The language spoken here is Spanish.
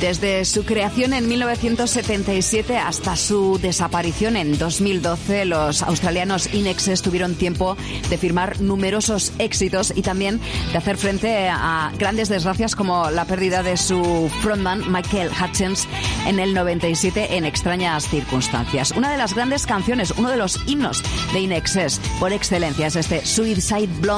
Desde su creación en 1977 hasta su desaparición en 2012, los australianos In Excess tuvieron tiempo de firmar numerosos éxitos y también de hacer frente a grandes desgracias como la pérdida de su frontman Michael Hutchence en el 97 en extrañas circunstancias. Una de las grandes canciones, uno de los himnos de In Excess por excelencia es este Suicide Blonde.